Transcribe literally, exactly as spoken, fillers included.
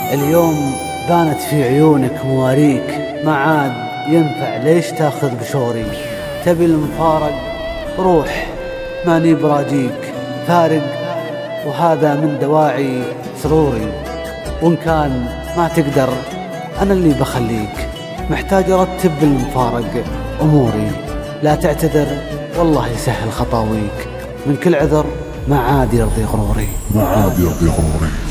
اليوم بانت في عيونك مواريك، ما عاد ينفع ليش تاخذ بشوري. تبي المفارق روح ماني براجيك، فارق وهذا من دواعي سروري. وإن كان ما تقدر أنا اللي بخليك، محتاج أرتب بالمفارق أموري. لا تعتذر والله يسهل خطاويك، من كل عذر ما عاد يرضي غروري، ما عاد يرضي غروري.